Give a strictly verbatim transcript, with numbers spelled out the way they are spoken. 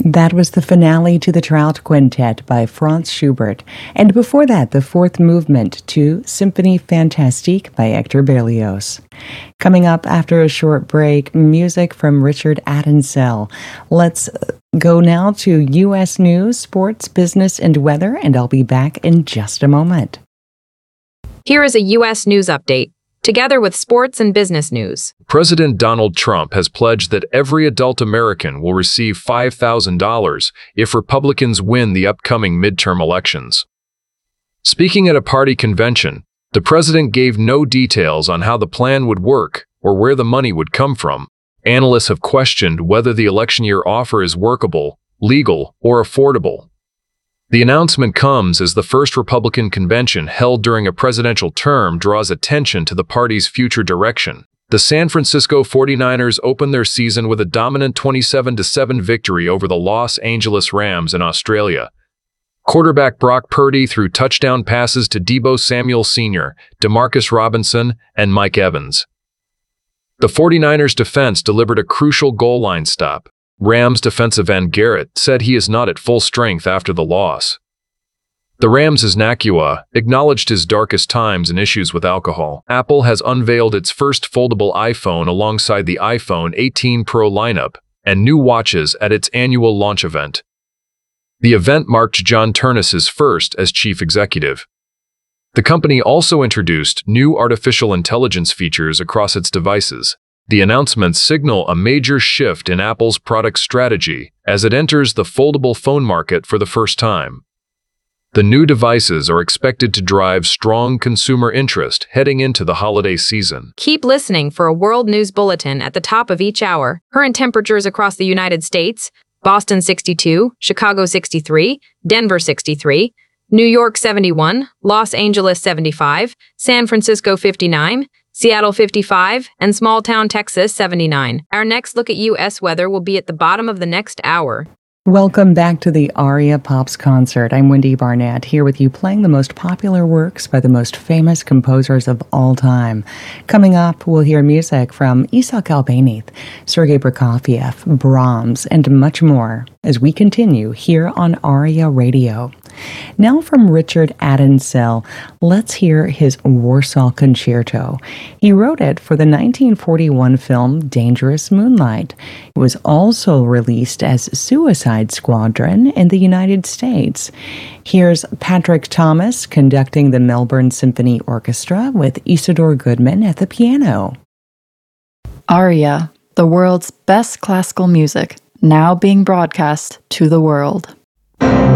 That was the finale to the Trout Quintet by Franz Schubert, and before that, the fourth movement to Symphonie Fantastique by Hector Berlioz. Coming up after a short break, music from Richard Addinsell. Let's go now to U S news, sports, business, and weather, and I'll be back in just a moment. Here is a U S news update, together with sports and business news. President Donald Trump has pledged that every adult American will receive five thousand dollars if Republicans win the upcoming midterm elections. Speaking at a party convention, the president gave no details on how the plan would work or where the money would come from. Analysts have questioned whether the election year offer is workable, legal, or affordable. The announcement comes as the first Republican convention held during a presidential term draws attention to the party's future direction. The San Francisco forty-niners opened their season with a dominant twenty-seven to seven victory over the Los Angeles Rams in Australia. Quarterback Brock Purdy threw touchdown passes to Deebo Samuel Senior, Demarcus Robinson, and Mike Evans. The forty-niners defense delivered a crucial goal line stop. Rams defensive end Garrett said he is not at full strength after the loss. The Rams' Nakua acknowledged his darkest times and issues with alcohol. Apple has unveiled its first foldable iPhone alongside the iPhone eighteen Pro lineup and new watches at its annual launch event. The event marked John Ternus's first as chief executive. The company also introduced new artificial intelligence features across its devices. The announcements signal a major shift in Apple's product strategy as it enters the foldable phone market for the first time. The new devices are expected to drive strong consumer interest heading into the holiday season. Keep listening for a world news bulletin at the top of each hour. Current temperatures across the United States: Boston sixty-two, Chicago sixty-three, Denver sixty-three, New York seventy-one, Los Angeles seventy-five, San Francisco fifty-nine, Seattle fifty-five, and small town Texas seventy-nine. Our next look at U S weather will be at the bottom of the next hour. Welcome back to the Aria Pops concert. I'm Wendy Barnett, here with you playing the most popular works by the most famous composers of all time. Coming up, we'll hear music from Isaac Albéniz, Sergei Prokofiev, Brahms, and much more as we continue here on Aria Radio. Now from Richard Addinsell, let's hear his Warsaw Concerto. He wrote it for the nineteen forty-one film Dangerous Moonlight. It was also released as Suicide Squadron in the United States. Here's Patrick Thomas conducting the Melbourne Symphony Orchestra with Isidore Goodman at the piano. Aria, the world's best classical music, now being broadcast to the world.